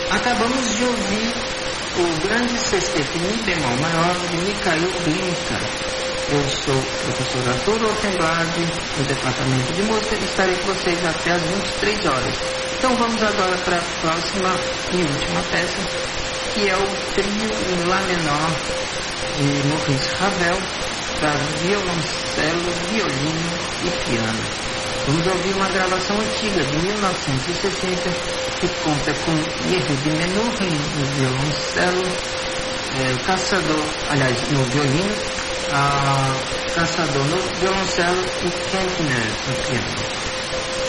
Acabamos de ouvir o grande sexteto em Mi bemol maior de Mikhail Glinka. Eu sou o professor Arthur Offenbach, do Departamento de Música, e estarei com vocês até às 23 horas. Então vamos agora para a próxima e última peça, que é o trio em Lá menor de Maurice Ravel, para violoncelo, violino e piano. Vamos ouvir uma gravação antiga de 1960 que conta com Yehudi Menuhin no violoncelo, Caçador, aliás, no violino, Caçador no violoncelo e Kempner no piano.